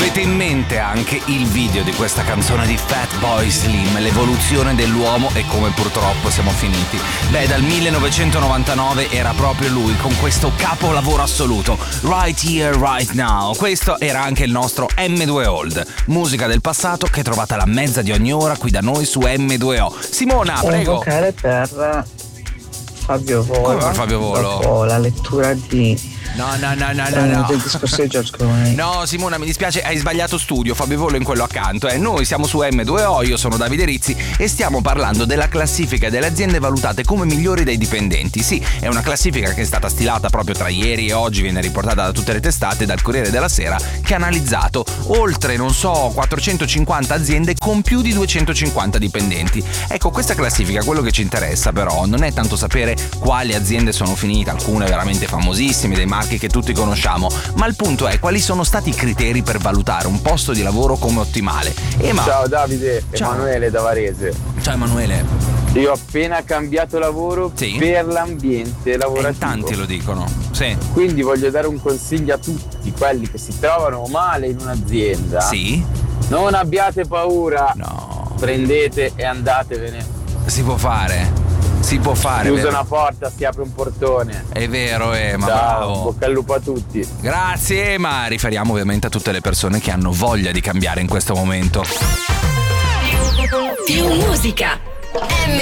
avete in mente anche il video di questa canzone di Fatboy Slim, l'evoluzione dell'uomo e come purtroppo siamo finiti? Beh, dal 1999 era proprio lui con questo capolavoro assoluto, Right Here, Right Now. Questo era anche il nostro M2 Old, musica del passato che trovate alla mezza di ogni ora qui da noi su M2O. Simona, prego. Un vocale per Fabio Volo. Come per Fabio Volo? Dopo la lettura di No. del discorso di George Clooney. No, Simona, mi dispiace, hai sbagliato studio. Fabio Volo in quello accanto. Noi siamo su M2O, io sono Davide Rizzi e stiamo parlando della classifica delle aziende valutate come migliori dai dipendenti. Sì, è una classifica che è stata stilata proprio tra ieri e oggi, viene riportata da tutte le testate, dal Corriere della Sera, che ha analizzato oltre, 450 aziende con più di 250 dipendenti. Ecco, questa classifica, quello che ci interessa però non è tanto sapere quali aziende sono finite, alcune veramente famosissime, dei marchi che tutti conosciamo, ma il punto è quali sono stati i criteri per valutare un posto di lavoro come ottimale. Ciao Davide, Ciao. Emanuele da Varese. Ciao Emanuele. Io ho appena cambiato lavoro per l'ambiente lavorativo. In tanti lo dicono, sì. Quindi voglio dare un consiglio a tutti quelli che si trovano male in un'azienda. Sì. Non abbiate paura. No. Prendete e andatevene. Si può fare. Chiusa una porta, si apre un portone. È vero, ma ciao, bravo. bocca al lupo a tutti. Grazie, ma riferiamo ovviamente a tutte le persone che hanno voglia di cambiare in questo momento. Più musica.